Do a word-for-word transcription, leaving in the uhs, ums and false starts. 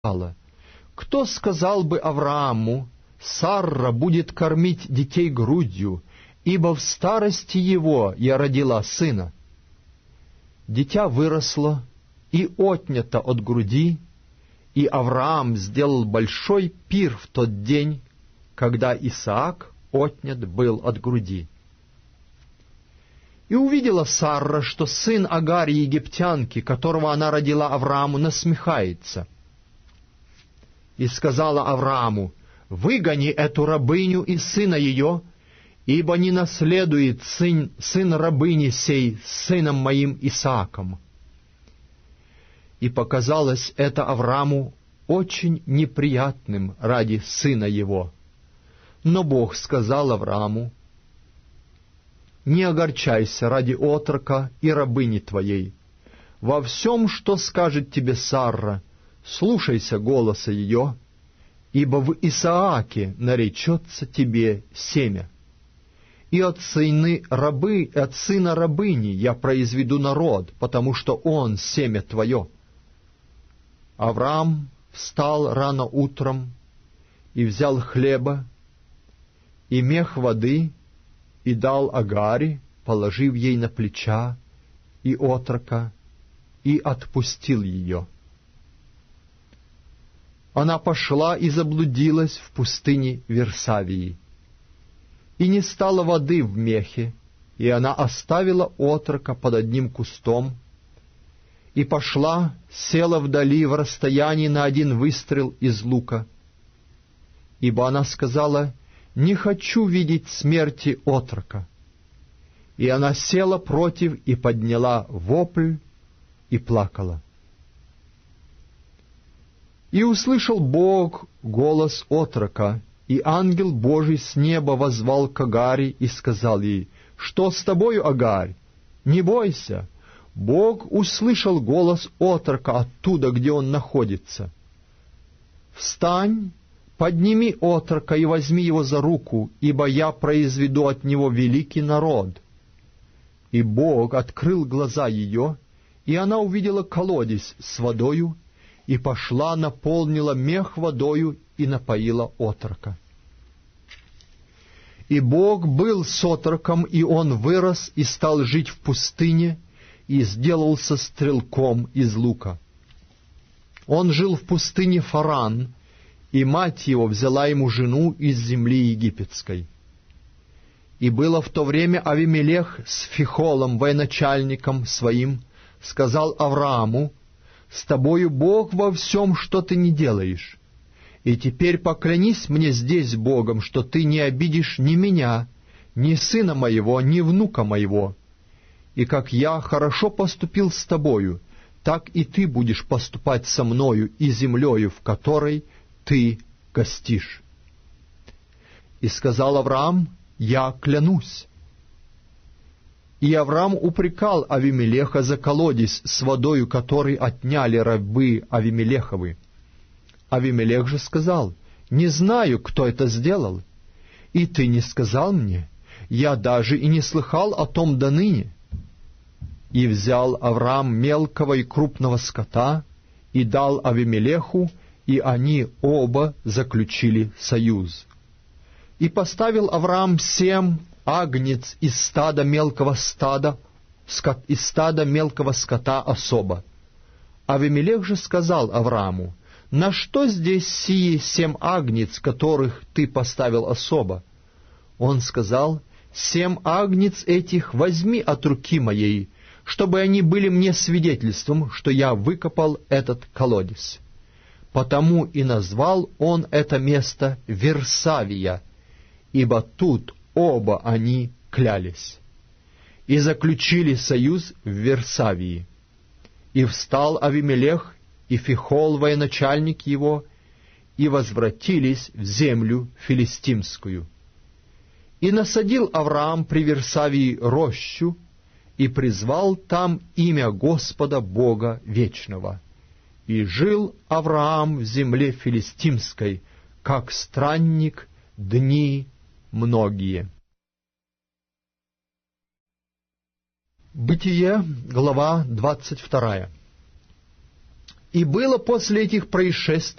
сказала: «Кто сказал бы Аврааму: Сарра будет кормить детей грудью, ибо в старости его я родила сына?» Дитя выросло и отнято от груди, и Авраам сделал большой пир в тот день, когда Исаак отнят был от груди. И увидела Сарра, что сын Агари египтянки, которого она родила Аврааму, насмехается. И сказала Аврааму: «Выгони эту рабыню и сына ее, ибо не наследует сын, сын рабыни сей с сыном моим Исааком». И показалось это Аврааму очень неприятным ради сына его. Но Бог сказал Аврааму: «Не огорчайся ради отрока и рабыни твоей. Во всем, что скажет тебе Сарра, слушайся голоса ее, ибо в Исааке наречется тебе семя. И от сыны рабы, от сына рабыни я произведу народ, потому что он семя твое». Авраам встал рано утром и взял хлеба и мех воды, и дал Агаре, положив ей на плеча, и отрока, и отпустил ее. Она пошла и заблудилась в пустыне Версавии. И не стало воды в мехе, и она оставила отрока под одним кустом, и пошла, села вдали в расстоянии на один выстрел из лука. Ибо она сказала: «Не хочу видеть смерти отрока». И она села против и подняла вопль и плакала. И услышал Бог голос отрока, и ангел Божий с неба воззвал к Агаре и сказал ей: «Что с тобою, Агарь? Не бойся». Бог услышал голос отрока оттуда, где он находится. «Встань, подними отрока и возьми его за руку, ибо я произведу от него великий народ». И Бог открыл глаза ее, и она увидела колодец с водою, и пошла, наполнила мех водою и напоила отрока. И Бог был с отроком, и он вырос и стал жить в пустыне, и сделался стрелком из лука. Он жил в пустыне Фаран, и мать его взяла ему жену из земли египетской. И было в то время Авимелех с Фихолом, военачальником своим, сказал Аврааму: «С тобою Бог во всем, что ты не делаешь. И теперь поклянись мне здесь Богом, что ты не обидишь ни меня, ни сына моего, ни внука моего. И как я хорошо поступил с тобою, так и ты будешь поступать со мною и землею, в которой ты гостишь». И сказал Авраам: «Я клянусь». И Авраам упрекал Авимелеха за колодец с водою, который отняли рабы Авимелеховы. Авимелех же сказал: «Не знаю, кто это сделал, и ты не сказал мне, я даже и не слыхал о том доныне». И взял Авраам мелкого и крупного скота, и дал Авимелеху, и они оба заключили союз. И поставил Авраам семь агнец из стада мелкого стада, скот, из стада мелкого скота особо. Авимелех же сказал Аврааму: «На что здесь сии семь агнец, которых ты поставил особо?» Он сказал: «Семь агнец этих возьми от руки моей, чтобы они были мне свидетельством, что я выкопал этот колодец». Потому и назвал он это место Версавия, ибо тут оба они клялись. И заключили союз в Версавии. И встал Авимелех и Фихол, военачальник его, и возвратились в землю филистимскую. И насадил Авраам при Версавии рощу, и призвал там имя Господа Бога Вечного. И жил Авраам в земле филистимской, как странник, дни многие. Бытие, глава двадцать вторая. И было после этих происшествий